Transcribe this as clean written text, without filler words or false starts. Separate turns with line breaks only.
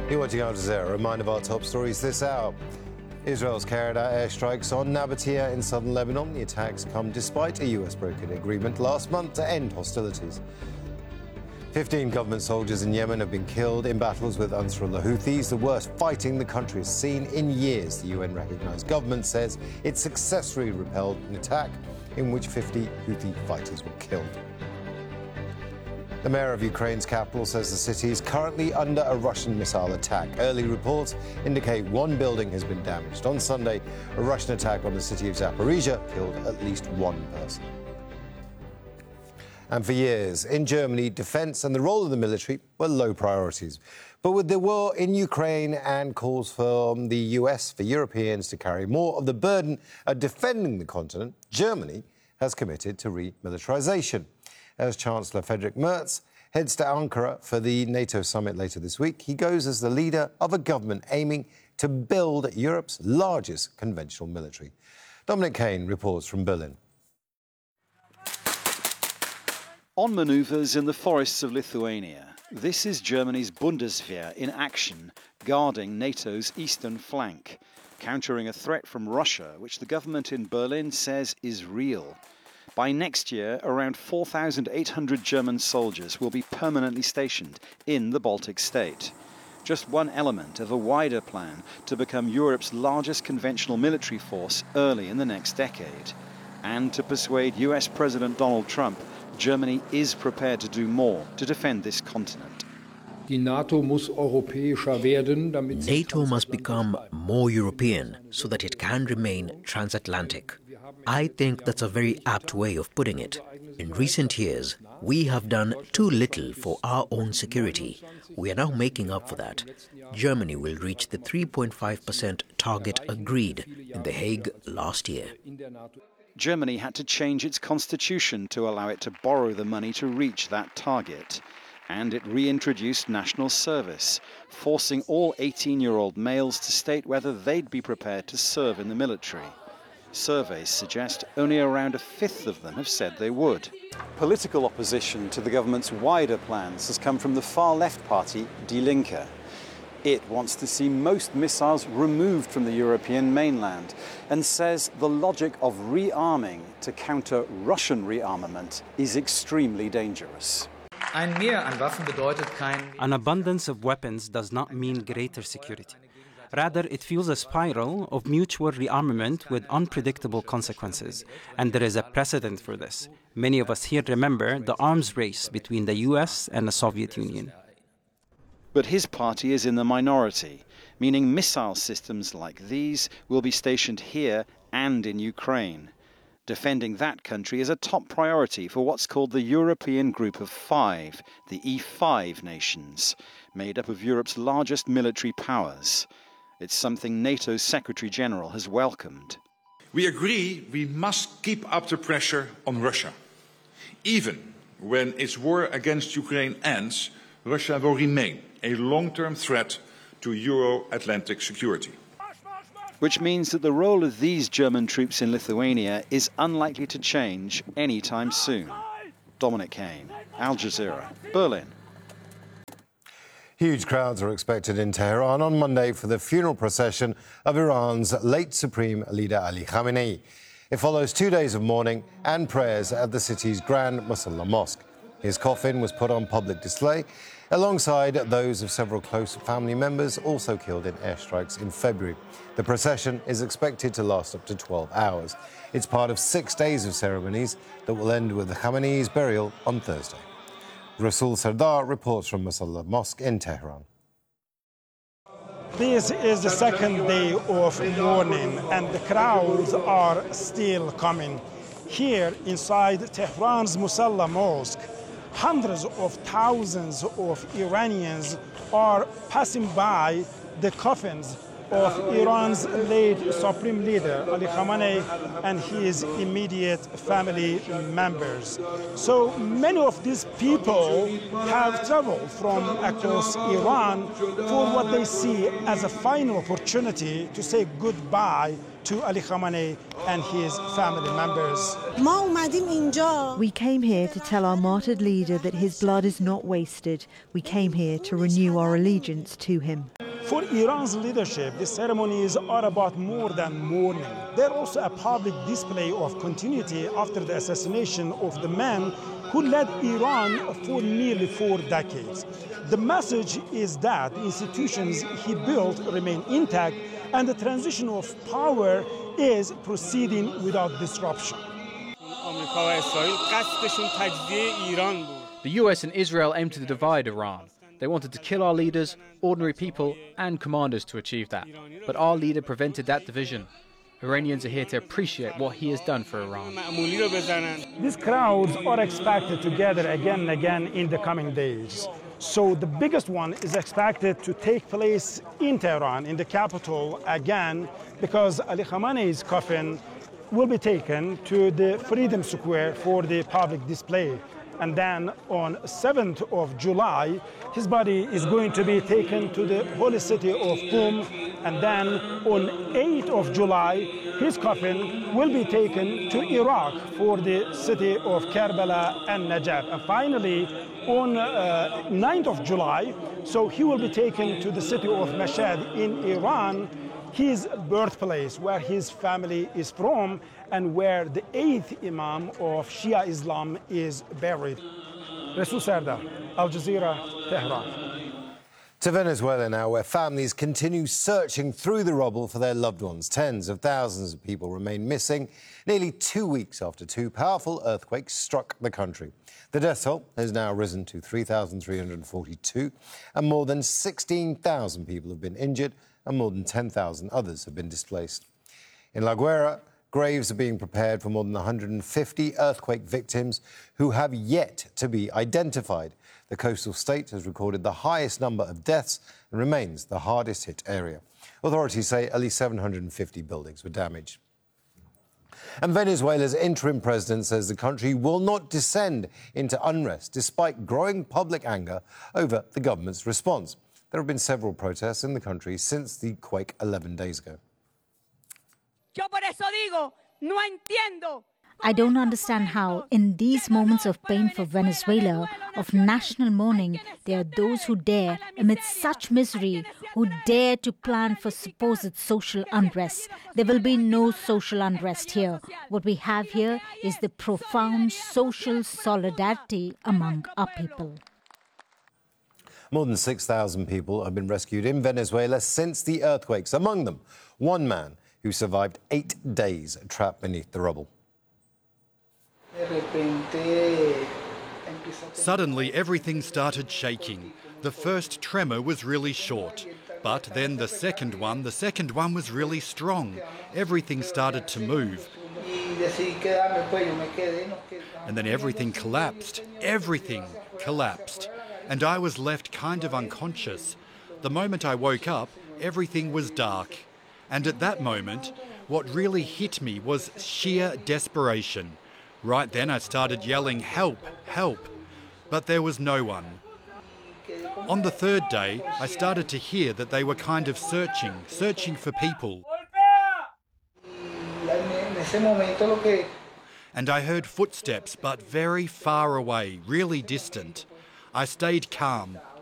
You're watching Al Jazeera. A reminder of our top stories this hour. Israel's carried out airstrikes on Nabatea in southern Lebanon. The attacks come despite a US brokered agreement last month to end hostilities. 15 government soldiers in Yemen have been killed in battles with Ansarullah Houthis, the worst fighting the country has seen in years. The UN-recognized government says it successfully repelled an attack in which 50 Houthi fighters were killed. The mayor of Ukraine's capital says the city is currently under a Russian missile attack. Early reports indicate one building has been damaged. On Sunday, a Russian attack on the city of Zaporizhia killed at least one person. And for years, in Germany, defence and the role of the military were low priorities. But with the war in Ukraine and calls from the US for Europeans to carry more of the burden of defending the continent, Germany has committed to remilitarisation. As Chancellor Friedrich Merz heads to Ankara for the NATO summit later this week, he goes as the leader of a government aiming to build Europe's largest conventional military. Dominic Kane reports from Berlin.
On manoeuvres in the forests of Lithuania, this is Germany's Bundeswehr in action, guarding NATO's eastern flank, countering a threat from Russia, which the government in Berlin says is real. By next year, around 4,800 German soldiers will be permanently stationed in the Baltic state. Just one element of a wider plan to become Europe's largest conventional military force early in the next decade. And to persuade US President Donald Trump, Germany is prepared to do more to defend this continent.
NATO must become more European so that it can remain transatlantic. I think that's a very apt way of putting it. In recent years, we have done too little for our own security. We are now making up for that. Germany will reach the 3.5% target agreed in The Hague last year.
Germany had to change its constitution to allow it to borrow the money to reach that target. And it reintroduced national service, forcing all 18-year-old males to state whether they'd be prepared to serve in the military. Surveys suggest only around a fifth of them have said they would. Political opposition to the government's wider plans has come from the far-left party, Die Linke. It wants to see most missiles removed from the European mainland and says the logic of rearming to counter Russian rearmament is extremely dangerous.
An abundance of weapons does not mean greater security. Rather, it fuels a spiral of mutual rearmament with unpredictable consequences. And there is a precedent for this. Many of us here remember the arms race between the US and the Soviet Union.
But his party is in the minority, meaning missile systems like these will be stationed here and in Ukraine. Defending that country is a top priority for what's called the European Group of Five, the E5 nations, made up of Europe's largest military powers. It's something NATO's Secretary General has welcomed.
We agree we must keep up the pressure on Russia. Even when its war against Ukraine ends, Russia will remain a long-term threat to Euro-Atlantic security.
Which means that the role of these German troops in Lithuania is unlikely to change anytime soon. Dominic Kane, Al Jazeera, Berlin.
Huge crowds are expected in Tehran on Monday for the funeral procession of Iran's late Supreme Leader Ali Khamenei. It follows 2 days of mourning and prayers at the city's Grand Musalla Mosque. His coffin was put on public display alongside those of several close family members also killed in airstrikes in February. The procession is expected to last up to 12 hours. It's part of 6 days of ceremonies that will end with Khamenei's burial on Thursday. Rasul Sardar reports from Musalla Mosque in Tehran.
This is the second day of mourning and the crowds are still coming. Here inside Tehran's Musalla Mosque, hundreds of thousands of Iranians are passing by the coffins of Iran's late Supreme Leader, Ali Khamenei, and his immediate family members. So many of these people have traveled from across Iran for what they see as a final opportunity to say goodbye to Ali Khamenei and his family members.
We came here to tell our martyred leader that his blood is not wasted. We came here to renew our allegiance to him.
For Iran's leadership, the ceremonies are about more than mourning. They're also a public display of continuity after the assassination of the man who led Iran for nearly 4 decades. The message is that the institutions he built remain intact and the transition of power is proceeding without disruption.
The US and Israel aimed to divide Iran. They wanted to kill our leaders, ordinary people, and commanders to achieve that. But our leader prevented that division. Iranians are here to appreciate what he has done for Iran.
These crowds are expected to gather again and again in the coming days. So the biggest one is expected to take place in Tehran, in the capital again, because Ali Khamenei's coffin will be taken to the Freedom Square for the public display. And then on 7th of July, his body is going to be taken to the holy city of Qom. And then on 8th of July, his coffin will be taken to Iraq for the city of Karbala and Najaf. And finally, on 9th of July, so he will be taken to the city of Mashhad in Iran, his birthplace, where his family is from and where the 8th Imam of Shia Islam is buried. Rasul Sardar, Al Jazeera, Tehran.
To Venezuela now, where families continue searching through the rubble for their loved ones. Tens of thousands of people remain missing nearly 2 weeks after 2 powerful earthquakes struck the country. The death toll has now risen to 3,342, and more than 16,000 people have been injured, and more than 10,000 others have been displaced. In La Guaira, graves are being prepared for more than 150 earthquake victims who have yet to be identified. The coastal state has recorded the highest number of deaths and remains the hardest hit area. Authorities say at least 750 buildings were damaged. And Venezuela's interim president says the country will not descend into unrest despite growing public anger over the government's response. There have been several protests in the country since the quake 11 days ago.
I don't understand how, in these moments of pain for Venezuela, of national mourning, there are those who dare, amidst such misery, who dare to plan for supposed social unrest. There will be no social unrest here. What we have here is the profound social solidarity among our people.
More than 6,000 people have been rescued in Venezuela since the earthquakes, among them one man who survived 8 days trapped beneath the rubble.
Suddenly, everything started shaking. The first tremor was really short, but then the second one was really strong. Everything started to move. And then everything collapsed. Everything collapsed. And I was left kind of unconscious. The moment I woke up, everything was dark. And at that moment, what really hit me was sheer desperation. Right then I started yelling, "Help, help!" But there was no one. On the third day, I started to hear that they were kind of searching for people. And I heard footsteps, but very far away, really distant. I stayed calm,